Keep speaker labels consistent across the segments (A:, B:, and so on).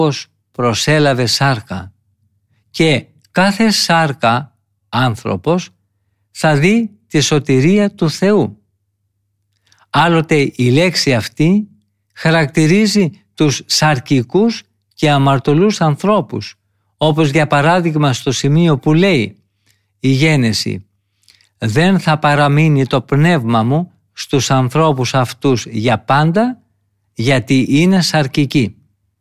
A: άνθρωπος προσέλαβε σάρκα και κάθε σάρκα άνθρωπος θα δει τη σωτηρία του Θεού. Άλλοτε η λέξη αυτή χαρακτηρίζει τους σαρκικούς και αμαρτωλούς ανθρώπους, όπως για παράδειγμα στο σημείο που λέει η Γένεση «Δεν θα παραμείνει το πνεύμα μου στους ανθρώπους αυτούς για πάντα, γιατί είναι σαρκικοί».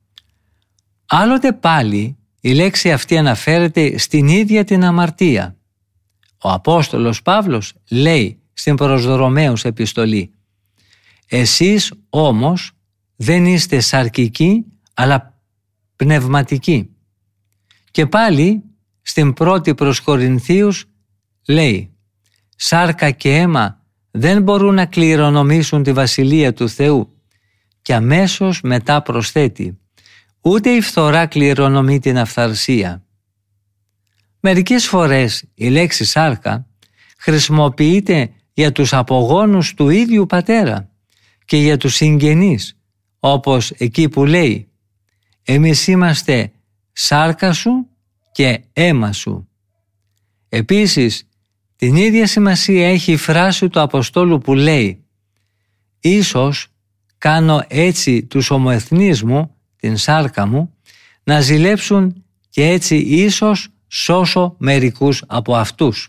A: Άλλοτε πάλι η λέξη αυτή αναφέρεται στην ίδια την αμαρτία. Ο Απόστολος Παύλος λέει στην προς Ρωμαίους επιστολή «Εσείς όμως δεν είστε σαρκικοί αλλά πνευματικοί». Και πάλι στην πρώτη προς Κορινθίους λέει «Σάρκα και αίμα δεν μπορούν να κληρονομήσουν τη βασιλεία του Θεού». Και αμέσως μετά προσθέτει «Ούτε η φθορά κληρονομεί την αυθαρσία». Μερικές φορές η λέξη σάρκα χρησιμοποιείται για τους απογόνους του ίδιου πατέρα και για τους συγγενείς, όπως εκεί που λέει «Εμείς είμαστε σάρκα σου και αίμα σου». Επίσης, την ίδια σημασία έχει η φράση του Αποστόλου που λέει «Ίσως κάνω έτσι τους ομοεθνείς μου, την σάρκα μου, να ζηλέψουν και έτσι ίσως σώσω μερικούς από αυτούς».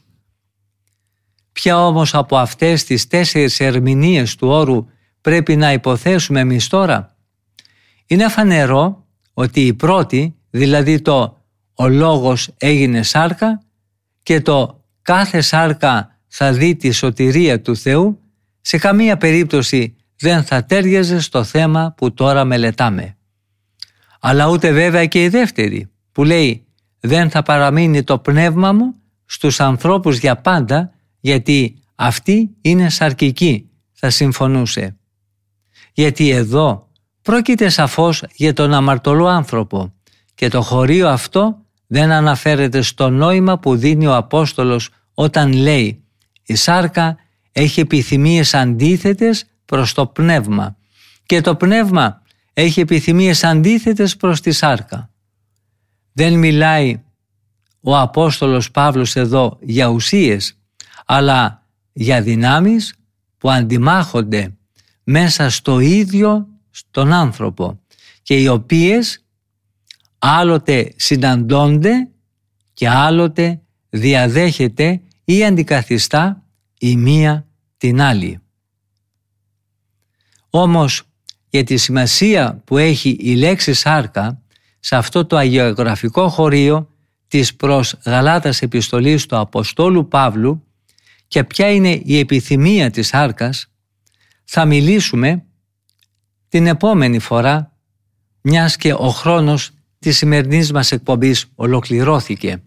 A: Ποια όμως από αυτές τις 4 ερμηνείες του όρου πρέπει να υποθέσουμε εμείς τώρα? Είναι φανερό ότι η πρώτη, δηλαδή το «ο λόγος έγινε σάρκα» και το «κάθε σάρκα θα δει τη σωτηρία του Θεού» σε καμία περίπτωση δεν θα τέριαζε στο θέμα που τώρα μελετάμε. Αλλά ούτε βέβαια και η δεύτερη που λέει «δεν θα παραμείνει το πνεύμα μου στους ανθρώπους για πάντα, γιατί αυτοί είναι σαρκικοί», θα συμφωνούσε. Γιατί εδώ πρόκειται σαφώς για τον αμαρτωλό άνθρωπο και το χωρίο αυτό δεν αναφέρεται στο νόημα που δίνει ο Απόστολος όταν λέει «η σάρκα έχει επιθυμίες αντίθετες προς το πνεύμα και το πνεύμα έχει επιθυμίες αντίθετες προς τη σάρκα». Δεν μιλάει ο Απόστολος Παύλος εδώ για ουσίες, αλλά για δυνάμεις που αντιμάχονται μέσα στο ίδιο στον άνθρωπο και οι οποίες άλλοτε συναντώνται και άλλοτε διαδέχεται ή αντικαθιστά η μία την άλλη. Όμως για τη σημασία που έχει η λέξη σάρκα σε αυτό το αγιογραφικό χωρίο της προς Γαλάτας επιστολής του Αποστόλου Παύλου και ποια είναι η επιθυμία της σάρκας, θα μιλήσουμε την επόμενη φορά, μιας και ο χρόνος της σημερινής μας εκπομπής ολοκληρώθηκε.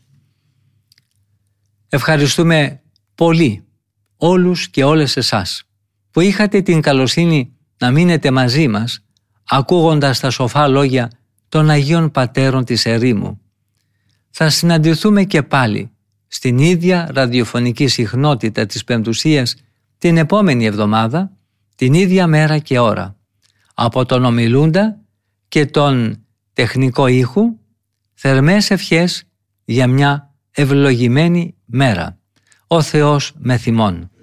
A: Ευχαριστούμε πολύ όλους και όλες εσάς που είχατε την καλοσύνη να μείνετε μαζί μας ακούγοντας τα σοφά λόγια των Αγίων Πατέρων της ερήμου. Θα συναντηθούμε και πάλι στην ίδια ραδιοφωνική συχνότητα της Πεμπτουσίας την επόμενη εβδομάδα, την ίδια μέρα και ώρα. Από τον ομιλούντα και τον τεχνικό ήχου, θερμές ευχές για μια ευλογημένη μέρα. Ο Θεός με θυμών.